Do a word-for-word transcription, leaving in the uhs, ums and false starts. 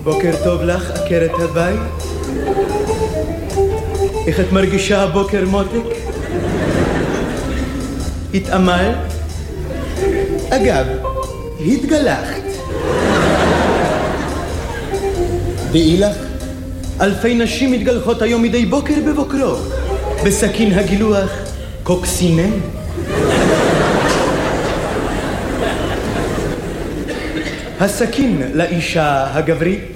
בוקר טוב לך, עקרת הבית. איך את מרגישה הבוקר, מותק? התאמלת? אגב, התגלחת. דעי לך, אלפי נשים מתגלחות היום מדי בוקר בבוקרו, בסכין הגילוח קוקסינן. הסכין לאישה הגברית